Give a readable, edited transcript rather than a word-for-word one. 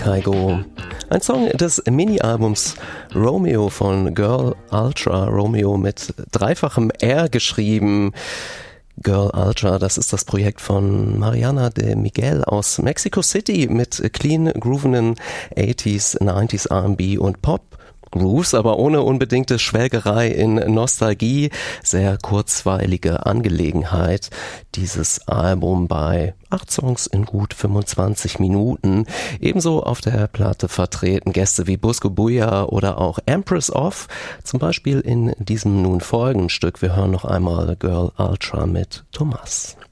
Kygo. Ein Song des Mini-Albums Romeo von Girl Ultra. Romeo mit dreifachem R geschrieben. Girl Ultra, das ist das Projekt von Mariana de Miguel aus Mexico City mit clean groovenden 80s, 90s R&B und Pop. Grooves, aber ohne unbedingte Schwelgerei in Nostalgie. Sehr kurzweilige Angelegenheit. Dieses Album bei 8 Songs in gut 25 Minuten. Ebenso auf der Platte vertreten Gäste wie Busco Buya oder auch Empress of. Zum Beispiel in diesem nun folgenden Stück. Wir hören noch einmal Girl Ultra mit Thomas.